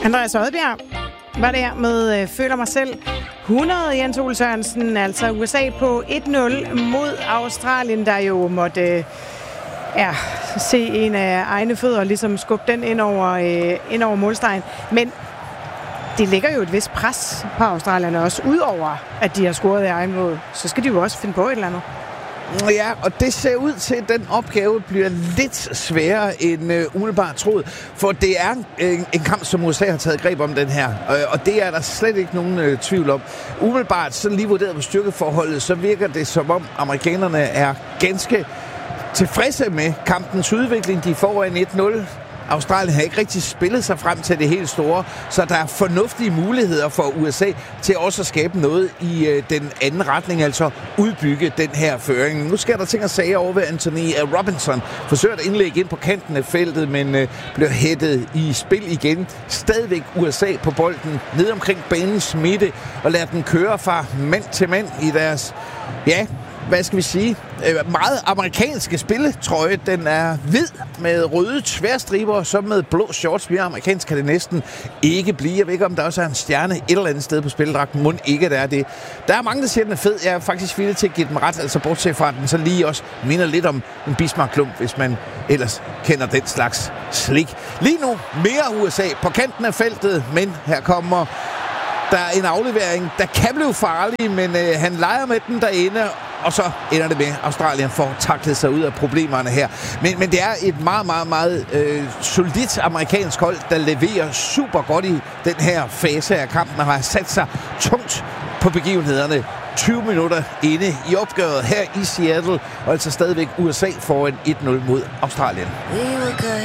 Andreas Oddbjerg var der med Føler mig selv. 100 Jens Ole Sørensen, altså USA på 1-0 mod Australien, der jo måtte se en af egne fødder ligesom skubbe den ind over målstregen. Men det ligger jo et vist pres på australierne også, udover at de har scoret i egen mål. Så skal de jo også finde på et eller andet. Ja, og det ser ud til, at den opgave bliver lidt sværere end umiddelbart troet. For det er en kamp, som USA har taget greb om den her. Og det er der slet ikke nogen tvivl om. Umiddelbart, sådan lige vurderet på styrkeforholdet, så virker det som om amerikanerne er ganske tilfredse med kampens udvikling. De er foran 1-0. Australien har ikke rigtig spillet sig frem til det helt store, så der er fornuftige muligheder for USA til også at skabe noget i den anden retning, altså udbygge den her føring. Nu sker der ting og sager over ved Anthony Robinson. Forsøger at indlægge ind på kanten af feltet, men bliver hættet i spil igen. Stadigvæk USA på bolden ned omkring banens midte og lader den køre fra mand til mand i deres, hvad skal vi sige, meget amerikanske spilletrøje. Den er hvid med røde tværstriber, så med blå shorts. Mere amerikansk kan det næsten ikke blive. Jeg ved ikke, om der også er en stjerne et eller andet sted på spildragten. Må ikke, der er det. Der er mange, der siger, den er fed. Jeg er faktisk villig til at give dem ret, altså bortset fra den, så lige også minder lidt om en Bismarck-klump, hvis man ellers kender den slags slik. Lige nu mere USA på kanten af feltet, men her kommer der er en aflevering, der kan blive farlig, men han leger med den derinde, og så ender det med, at Australien får taklet sig ud af problemerne her. Men det er et meget, meget, meget solidt amerikansk hold, der leverer super godt i den her fase af kampen, og har sat sig tungt på begivenhederne. 20 minutter inde i opgøret her i Seattle, og altså stadigvæk USA foran 1-0 mod Australien.